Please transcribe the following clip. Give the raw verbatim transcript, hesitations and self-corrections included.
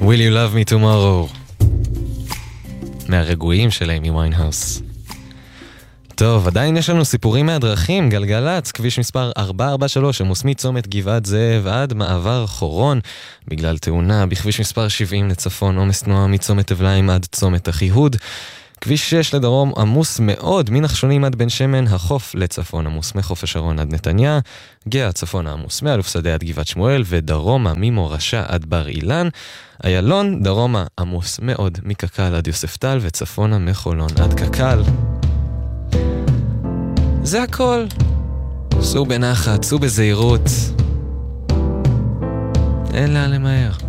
Will you love me tomorrow? מהרגועים של אימי ויינהאוס. טוב, עדיין יש לנו סיפורים מהדרכים, גלגלץ, כביש מספר ארבע ארבע שלוש, עמוס מצומת גבעת זאב עד מעבר חורון, בגלל תאונה בכביש מספר שבעים לצפון, עומס תנועה מצומת אבליים עד צומת אחיהוד, כביש שש לדרום עמוס מאוד, מנחשונים עד בן שמן, החוף לצפון עמוס מחוף השרון עד נתניה, גאה צפון עמוס מאלוף שדה עד גבעת שמואל, ודרומה ממורשה עד בר אילן, איילון דרומה עמוס מאוד מקקל עד יוסף טל, וצפונה מחולון עד קקל. זה הכל. סעו בנחת, סעו בזהירות. אין לה למהר.